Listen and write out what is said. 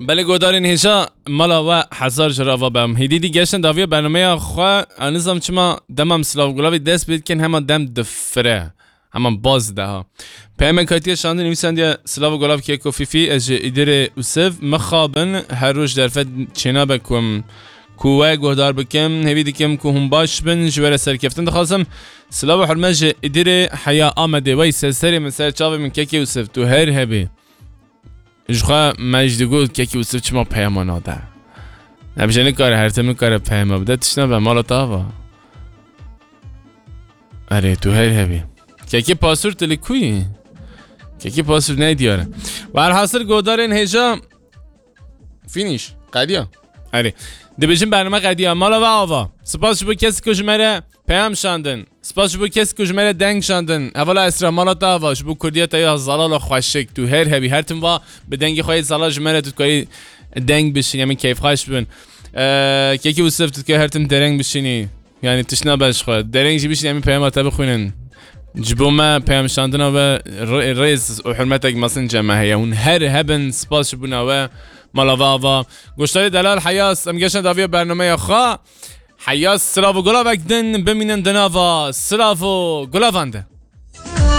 بله گودارین هیچا مالا و حزار جراوا بهم هیدی گشتن داویه برنامه خوا انزام چما دمم سلاو گلاوی دست بید کن همان دم دفره همان باز ده ها پیام کاتی شاندن نویسنده سلاو گلاو که کوفیفی از اداره اوسف مخابن هر روز درفت چنا بکم کوه گودار بکم هیدی کم کو هم باش بن جوار سرکفتن دخواستم سلاو حرمج اداره حیا آمده وی سری مثل چاوی من که اوسف تو هر هبی جخوا مجدگو که اوسف چما پیمان آده نمیشه نکاره هر تم نکاره پیما بده تشنا به مالا تاوا اره تو هر هبی که پاسور تلکویی که پاسور نیدیاره و هر حاصل گودارین هجا فینیش قدیا اره دبیجیم برنامه قدیا مالا و آوا سپاس شبو کسی که جمعه پیام شاندن سپاس شبو کسی که جمعه دنگ شاندن اولا اسرا مالا تاوا شبو کردیه تایا زلال خوشک تو هر هبی هر تم با به دنگ خواهی زلال جمعه تو کاری دنگ بشین یعنی کیف خواهش ببین که وصفت که هر تم درنگ بشینی یعنی تشنا باش خود درنگ جی بشین یعنی پیام تا بخونن جبو ما پیام شاندن و رئیس و حرمتك مثلا جمعه اون هر هبن سپاس شبو و مالاوا گوشتای دلال حیاس ام گشن داویه برنامه خوا حیاس سلاو گلاو اکدن بمینن دناوا سلاو گلاوانده